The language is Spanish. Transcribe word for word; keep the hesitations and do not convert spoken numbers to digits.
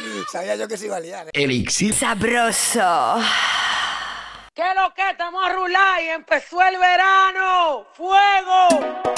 Sabía yo que se iba a liar. ¿eh? Elixir Sabroso. ¿Qué lo que? Estamos a rular y empezó el verano. ¡Fuego!